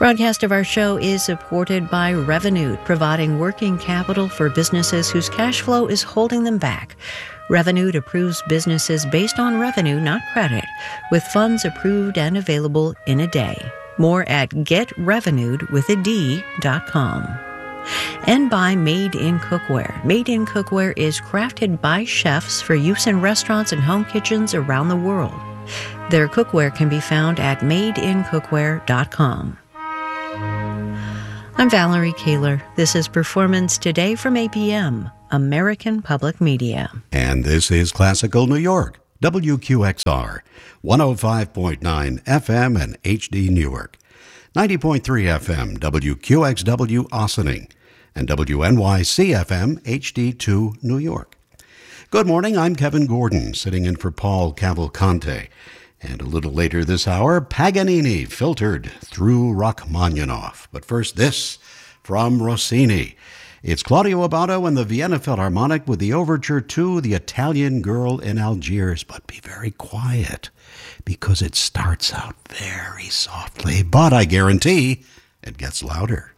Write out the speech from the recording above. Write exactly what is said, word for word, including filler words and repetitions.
Broadcast of our show is supported by Revolut, providing working capital for businesses whose cash flow is holding them back. Revolut approves businesses based on revenue, not credit, with funds approved and available in a day. More at get revolut with a D dot com. And by Made in Cookware. Made in Cookware is crafted by chefs for use in restaurants and home kitchens around the world. Their cookware can be found at made in cookware dot com. I'm Valerie Kaler. This is Performance Today from A P M, American Public Media. And this is Classical New York, W Q X R, one oh five point nine F M and H D Newark, ninety point three F M, W Q X W Ossining, and W N Y C F M, H D two New York. Good morning, I'm Kevin Gordon, sitting in for Paul Cavalcante. And a little later this hour, Paganini, filtered through Rachmaninoff. But first, this from Rossini. It's Claudio Abbado and the Vienna Philharmonic with the overture to The Italian Girl in Algiers. But be very quiet, because it starts out very softly, but I guarantee it gets louder.